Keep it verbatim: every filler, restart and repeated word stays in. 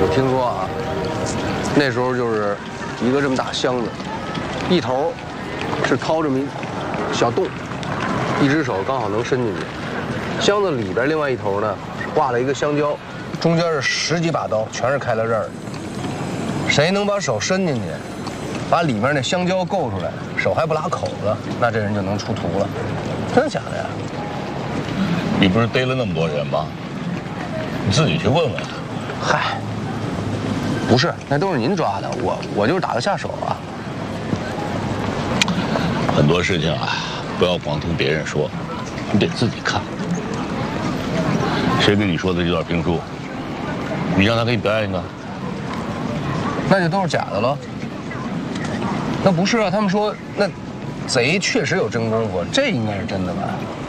我听说啊，那时候就是一个这么大箱子，一头是掏这么一小洞，一只手刚好能伸进去。箱子里边另外一头呢，挂了一个香蕉，中间是十几把刀，全是开了刃儿的。谁能把手伸进去，把里面那香蕉够出来，手还不拉口子，那这人就能出徒了。真的假的呀？ 你不是逮了那么多人吗？你自己去问问。 嗨，不是，那都是您抓的，我我就是打个下手啊。 很多事情啊，不要光听别人说，你得自己看。谁跟你说的这段评书？你让他给你表演一个。 那就都是假的了。那不是啊，他们说那贼确实有真功夫，这应该是真的吧？